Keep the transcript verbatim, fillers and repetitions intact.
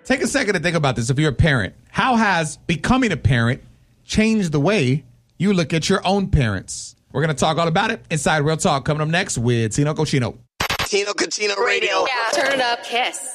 Take a second to think about this if you're a parent. How has becoming a parent changed the way you look at your own parents? We're going to talk all about it inside Real Talk, coming up next with Tino Cochino. Tino Cochino Radio. Yeah. Turn it up. Kiss.